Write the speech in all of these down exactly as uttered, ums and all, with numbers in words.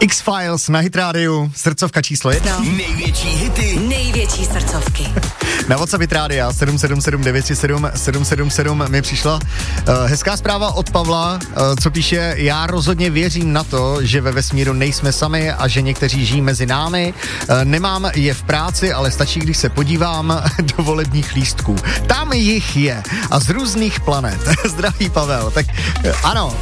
X-Files na Hit Radio, srdcovka číslo jedna. Největší hity, největší srdcovky. Na WhatsApp Hit Radio sedm sedm sedm devět tři sedm sedm sedm sedm mi přišla uh, hezká zpráva od Pavla, uh, co píše: já rozhodně věřím na to, že ve vesmíru nejsme sami a že někteří žijí mezi námi. Uh, nemám je v práci, ale stačí, když se podívám do volebních lístků. Tam jich je a z různých planet. Zdraví Pavel. Tak uh, ano,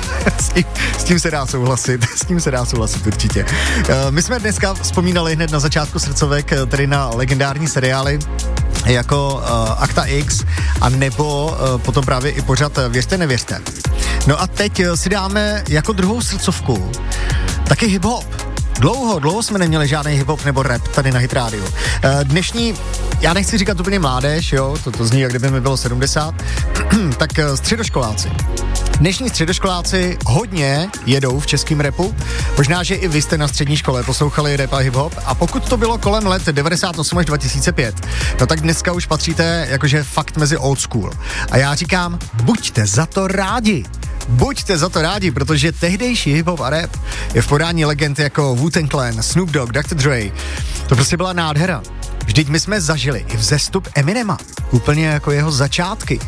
s, tím, s tím se dá souhlasit, s tím se dá souhlasit určitě. Uh, my jsme dneska vzpomínali hned na začátku srdcovek tedy na legendární seriály jako uh, Akta X a nebo uh, potom právě i pořad Věřte, nevěřte. No a teď uh, si dáme jako druhou srdcovku taky hip-hop. Dlouho, dlouho jsme neměli žádný hip-hop nebo rap tady na Hit Radio. Uh, dnešní, já nechci říkat úplně mládež, jo, to, to zní, jak kdyby mi bylo sedmdesát, tak uh, středoškoláci. Dnešní středoškoláci hodně jedou v českém rapu. Možná, že i vy jste na střední škole poslouchali rap a hip-hop a pokud to bylo kolem let devadesát osm až dva tisíce pět, no tak dneska už patříte jakože fakt mezi old school. A já říkám, buďte za to rádi. Buďte za to rádi, protože tehdejší hip-hop a rap je v podání legend jako Wu-Tang Clan, Snoop Dogg, doktor Dre. To prostě byla nádhera. Vždyť my jsme zažili i vzestup Eminema, úplně jako jeho začátky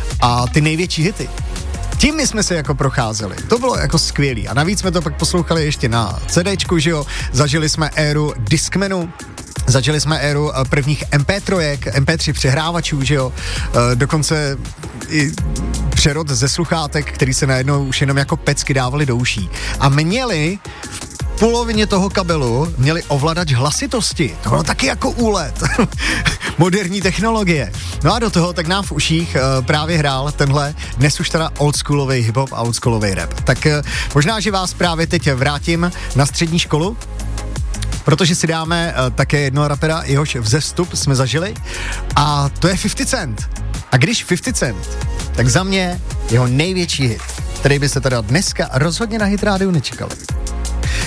a ty největší hity. Tím my jsme se jako procházeli. To bylo jako skvělý. A navíc jsme to pak poslouchali ještě na CDčku, že jo. Zažili jsme éru Discmanu, zažili jsme éru prvních em pé tři, em pé tři přehrávačů, že jo. Dokonce i přerod ze sluchátek, který se najednou už jenom jako pecky dávali do uší. A měli v polovině toho kabelu měli ovladač hlasitosti. To bylo taky jako úlet. Moderní technologie. No a do toho tak nám v uších uh, právě hrál tenhle dnes už teda oldschoolový hip-hop a oldschoolový rap. Tak uh, možná, že vás právě teď vrátím na střední školu, protože si dáme uh, také jednoho rapera, jehož vzestup jsme zažili a to je fifty Cent. A když fifty Cent, tak za mě jeho největší hit, který by se teda dneska rozhodně na Hit Radio nečekali.